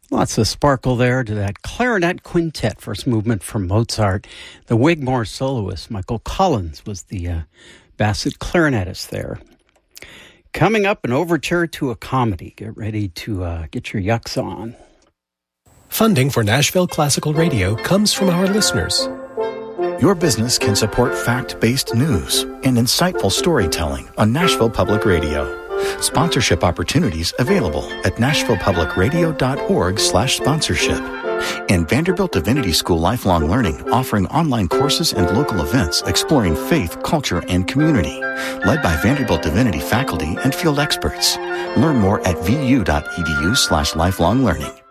Lots of sparkle there to that clarinet quintet, first movement from Mozart. The Wigmore soloist, Michael Collins, was the Bassett clarinetist there. Coming up, an overture to a comedy. Get ready to get your yucks on. Funding for Nashville Classical Radio comes from our listeners. Your business can support fact-based news and insightful storytelling on Nashville Public Radio. Sponsorship opportunities available at nashvillepublicradio.org/sponsorship. And Vanderbilt Divinity School Lifelong Learning, offering online courses and local events exploring faith, culture, and community. Led by Vanderbilt Divinity faculty and field experts. Learn more at vu.edu/lifelonglearning.